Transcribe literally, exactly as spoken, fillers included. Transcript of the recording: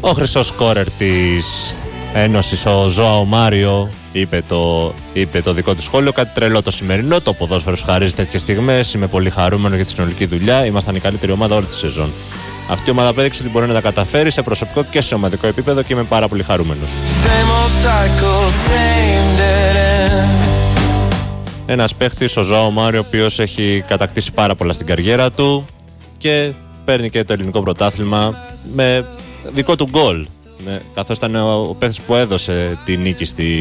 Ο χρυσός σκόρερ της Ένωσης, ο Ζωάο Μάριο, είπε το, είπε το δικό του σχόλιο. Κάτι τρελό το σημερινό. Το ποδόσφαιρο σου χαρίζει τέτοιες στιγμές. Είμαι πολύ χαρούμενο για τη συνολική δουλειά. Ήμασταν η καλύτερη ομάδα όλη τη σεζόν. Αυτή η ομάδα απέδειξε ότι μπορεί να τα καταφέρει σε προσωπικό και σε ομαδικό επίπεδο και είμαι πάρα πολύ χαρούμενος. Ένας παίχτης, ο Ζωάο Μάριο, ο οποίος έχει κατακτήσει πάρα πολλά στην καριέρα του και παίρνει και το ελληνικό πρωτάθλημα με δικό του γκολ. Καθώς ήταν ο παίχτης που έδωσε τη νίκη στη